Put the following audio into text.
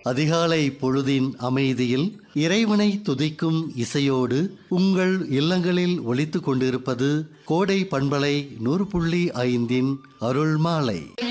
அதிகாலை பொழுதின் அமைதியில் இறைவனை துதிக்கும் இசையோடு உங்கள் இல்லங்களில் ஒலித்துக் கொண்டிருப்பது கோடை பண்பலை 100.5 அருள் மாலை.